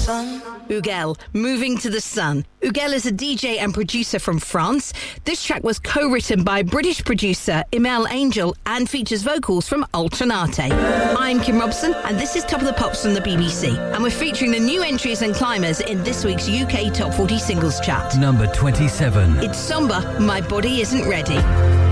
Hugel, Moving to the Sun. Hugel is a DJ and producer from France. This track was co-written by British producer Emel Angel and features vocals from Alternate. I'm Kim Robson, and this is Top of the Pops from the BBC. And we're featuring the new entries and climbers in this week's UK Top 40 Singles Chart. Number 27. It's Somber, My Body Isn't Ready.